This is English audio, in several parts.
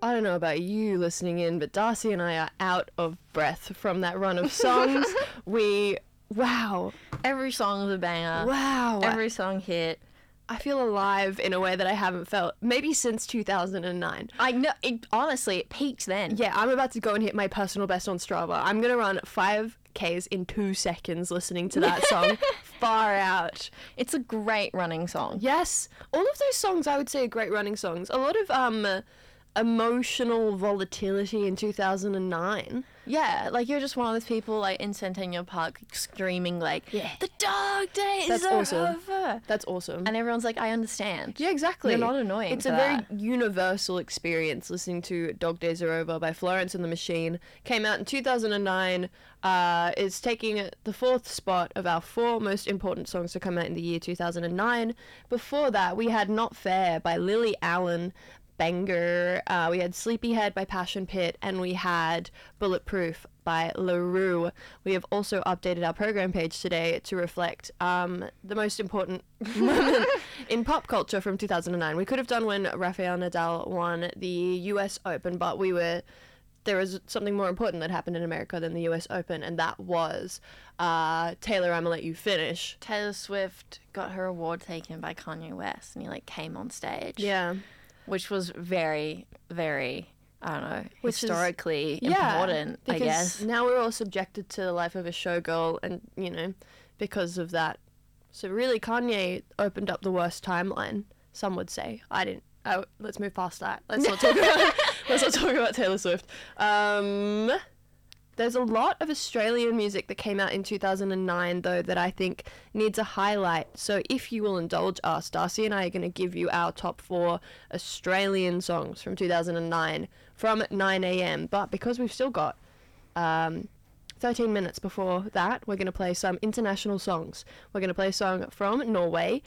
I don't know about you listening in, but Darcy and I are out of breath from that run of songs. Wow. Every song was a banger. Wow. Every song hit. I feel alive in a way that I haven't felt maybe since 2009. I know, honestly, it peaked then. Yeah, I'm about to go and hit my personal best on Strava. I'm going to run 5Ks in 2 seconds listening to that song. Far out. It's a great running song. Yes. All of those songs I would say are great running songs. A lot of emotional volatility in 2009. Yeah, like you're just one of those people like in Centennial Park screaming like, the dog days That's are awesome. over. That's awesome. And everyone's like, I understand. Yeah, exactly. You're not annoying. It's a very universal experience listening to Dog Days Are Over by Florence and the Machine. Came out in 2009. It's taking the 4th spot of our 4 most important songs to come out in the year 2009. Before that, we had Not Fair by Lily Allen. Banger. We had Sleepyhead by Passion Pit, and we had Bulletproof by LaRue. We have also updated our program page today to reflect the most important moment in pop culture from 2009. We could have done when Rafael Nadal won the US Open, but there was something more important that happened in America than the US Open, and that was Taylor, I'ma Let You Finish. Taylor Swift got her award taken by Kanye West, and he like came on stage. Yeah. Which was very, very, I don't know, historically important, I guess. Now we're all subjected to the life of a showgirl, and, because of that. So really, Kanye opened up the worst timeline, some would say. I didn't. Let's move past that. Let's not talk about Taylor Swift. There's a lot of Australian music that came out in 2009, though, that I think needs a highlight. So if you will indulge us, Darcy and I are going to give you our top 4 Australian songs from 2009 from 9 a.m. But because we've still got 13 minutes before that, we're going to play some international songs. We're going to play a song from Norway.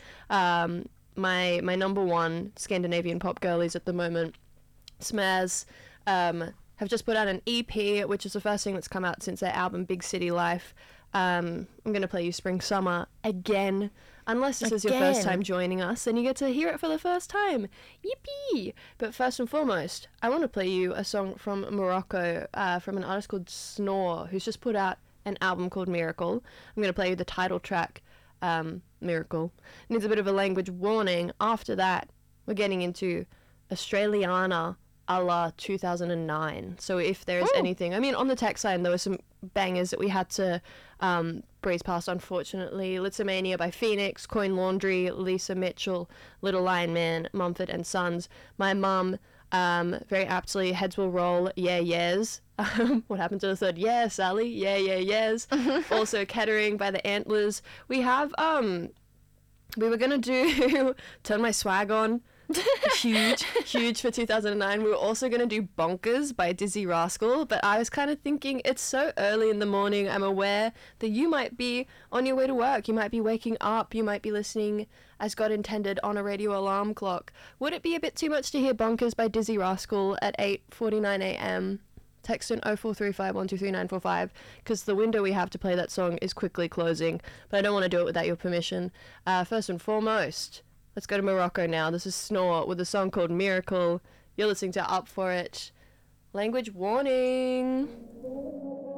My number 1 Scandinavian pop girlies at the moment, Smaz, have just put out an EP, which is the first thing that's come out since their album Big City Life. I'm going to play you Spring Summer again. Unless this is your first time joining us, then you get to hear it for the first time. Yippee! But first and foremost, I want to play you a song from Morocco, from an artist called Snore, who's just put out an album called Miracle. I'm going to play you the title track, Miracle. Needs a bit of a language warning. After that, we're getting into Australiana a la 2009. So if there is anything, on the tech side there were some bangers that we had to breeze past, unfortunately. Litzomania by Phoenix, Coin Laundry, Lisa Mitchell, Little Lion Man, Mumford and Sons. My mum, very aptly, Heads Will Roll, Yeah Yes. What happened to the third? Yeah, Sally, Yeah Yes. Also Kettering by the Antlers. We have we were gonna do Turn My Swag On. huge for 2009. We were also going to do Bonkers by Dizzy Rascal, but I was kind of thinking it's so early in the morning. I'm aware that you might be on your way to work, you might be waking up, you might be listening as God intended on a radio alarm clock. Would it be a bit too much to hear Bonkers by Dizzy Rascal at 8:49 a.m? Text in 0435123945, because the window we have to play that song is quickly closing, but I don't want to do it without your permission. First and foremost, let's go to Morocco now. This is Snore with a song called Miracle. You're listening to Up For It. Language warning.